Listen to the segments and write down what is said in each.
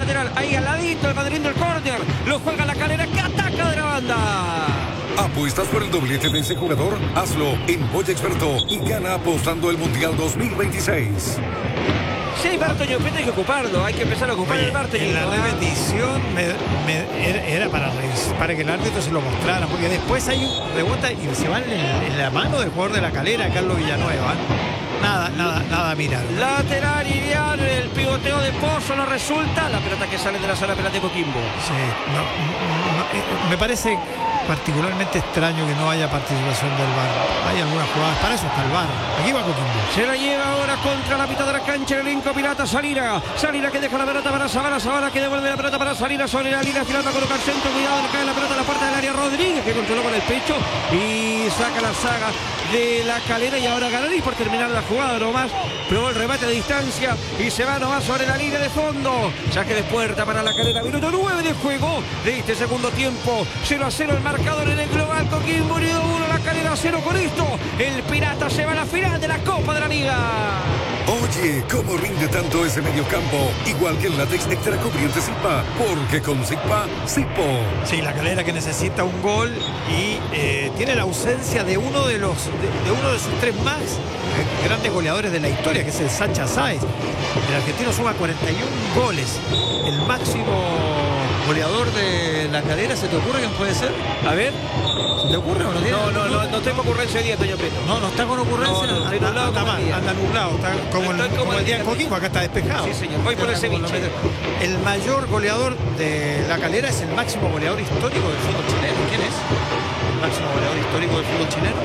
lateral, ahí al ladito, el Madrid del córner. Lo juega La Calera, que ataca de la banda. ¿Apuestas por el doblete de ese jugador? Hazlo en Boya Experto y gana apostando el Mundial 2026. Sí, Bartoño, pero hay que ocuparlo, hay que empezar a ocupar el Bartoño. En la repetición era para que el árbitro se lo mostrara, porque después hay un rebota y se va en la mano del jugador de La Calera, Carlos Villanueva. Nada, mira. Lateral ideal, el pivoteo de Pozo no resulta. La pelota que sale de la zona penal de Coquimbo. Sí, me parece particularmente extraño que no haya participación del VAR. Hay algunas jugadas, para eso está el VAR. Aquí va Coquimbo. Se la lleva ahora contra la mitad de la cancha el elenco pirata. Salira que deja la pelota para Zavala que devuelve la pelota para Salira sobre la línea final, va a colocar centro. Cuidado, le cae la pelota a la puerta del área. Rodríguez, que controló con el pecho y saca la saga de La Calera. Y ahora Ganarí por terminar la jugada nomás. Probó el remate de distancia y se va nomás sobre la línea de fondo. Saque de puerta para La Calera. Minuto 9 de juego de este segundo tiempo. 0-0 el marcador en el global. Coquimbo Unido 1, La Calera 0. Con esto el Pirata se va a la final de la Copa de la Liga. Oye, ¿cómo rinde tanto ese mediocampo? Igual que el látex extra cubriente Zipa, porque con Zipa, Zipo. Sí, La Calera que necesita un gol y tiene la ausencia de uno de sus tres más grandes goleadores de la historia, que es el Sacha Sáez. El argentino suma 41 goles. El máximo goleador de La Calera, ¿se te ocurre quién puede ser? A ver. ¿Se te ocurre o no tiene? No tengo ocurrencia hoy día, Toño Prieto. No está con ocurrencia. No, estoy nublado anda mal, anda nublado. Está como el día en Coquimbo, acá está despejado. Sí, señor. Voy por el ceviche. El mayor goleador de La Calera es el máximo goleador histórico del fútbol chileno. ¿Quién es? El máximo goleador histórico del fútbol chileno.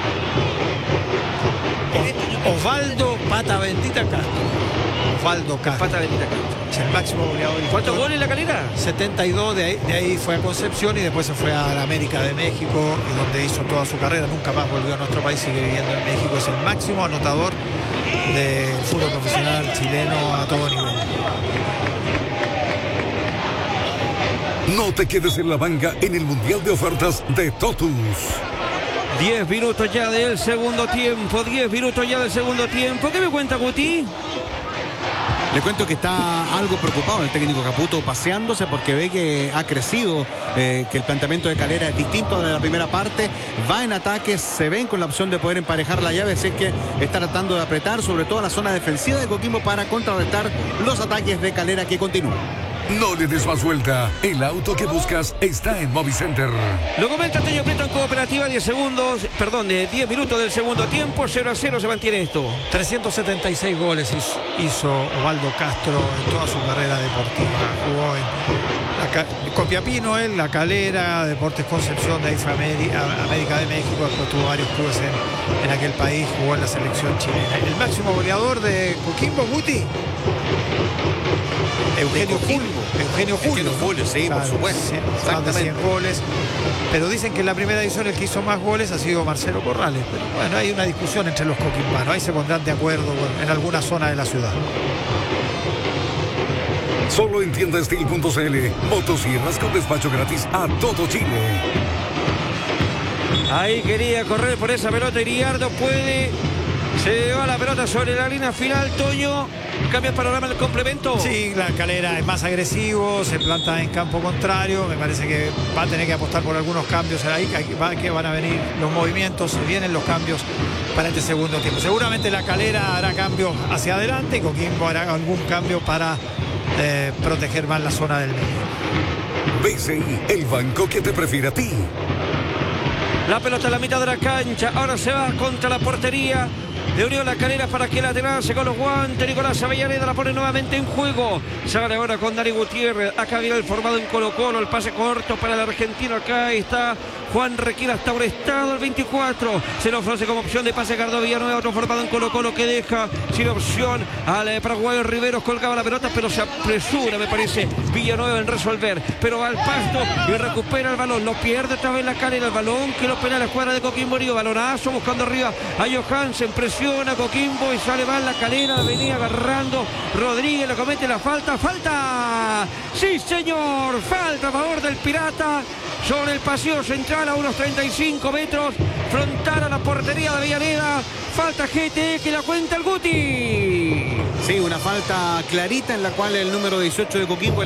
Osvaldo Pata Bendita Castro. Osvaldo Castro. Pata Bendita Castro. Es el máximo goleador histórico. ¿Cuántos goles La Calera? 72, de ahí fue a Concepción y después se fue a la América de México, y donde hizo toda su carrera. Nunca más volvió a nuestro país, sigue viviendo en México. Es el máximo anotador del fútbol profesional chileno a todo nivel. No te quedes en la banca en el Mundial de Ofertas de Totus. 10 minutos ya del segundo tiempo. 10 minutos ya del segundo tiempo. ¿Qué me cuenta Guti? Le cuento que está algo preocupado el técnico Caputo, paseándose porque ve que ha crecido, que el planteamiento de Calera es distinto a la primera parte, va en ataque, se ven con la opción de poder emparejar la llave, así que está tratando de apretar sobre todo la zona defensiva de Coquimbo para contrarrestar los ataques de Calera que continúan. No le des más vuelta. El auto que buscas está en Movicenter. Lo comenta Toño Prieto en cooperativa. 10 minutos del segundo tiempo. 0-0 se mantiene esto. 376 goles hizo Osvaldo Castro en toda su carrera deportiva. Jugó en Copiapino, en La Calera, Deportes Concepción, de ahí fue América de México, después tuvo varios clubes en aquel país, jugó en la selección chilena. El máximo goleador de Coquimbo, Guti. Eugenio Julio, sí, claro, por supuesto. Más de 100 goles. Pero dicen que en la primera edición el que hizo más goles ha sido Marcelo Corrales. Pero bueno, hay una discusión entre los coquimbanos. Ahí se pondrán de acuerdo en alguna zona de la ciudad. Solo en tiendastil.cl. Motosierras con despacho gratis a todo Chile. Ahí quería correr por esa pelota. Iriardo puede. Se va la pelota sobre la línea final. Toño, ¿cambia el panorama del complemento? Sí, La Calera es más agresivo, se planta en campo contrario. Me parece que va a tener que apostar por algunos cambios ahí, que van a venir los movimientos, se vienen los cambios para este segundo tiempo. Seguramente La Calera hará cambios hacia adelante y Coquimbo hará algún cambio para proteger más la zona del medio. BCI, el banco que te prefiere a ti. La pelota en la mitad de la cancha. Ahora se va contra la portería de Unión La Calera para que la lance con los guantes. Nicolás Avellaneda la pone nuevamente en juego. Sale ahora con Dani Gutiérrez. Acá viene el formado en Colo-Colo. El pase corto para el argentino. Acá está Juan Requila, está Orestado, el 24. Se le ofrece como opción de pase Gardo Villanueva, otro formado en Colo-Colo que deja sin opción al paraguayo Riveros. Colgaba la pelota, pero se apresura, me parece, Villanueva en resolver. Pero va al pasto y recupera el balón. Lo pierde otra vez La Calera. El balón que lo pena la escuadra de Coquimbo Unido. Balonazo buscando arriba a Johansen. Presiona Coquimbo y sale mal La Calera. Venía agarrando Rodríguez, le comete la falta. ¡Falta! ¡Sí, señor! Falta a favor del Pirata sobre el pasillo central a unos 35 metros, frontal a la portería de Avellaneda. Falta GT que la cuenta el Guti. Sí, una falta clarita en la cual el número 18 de Coquimbo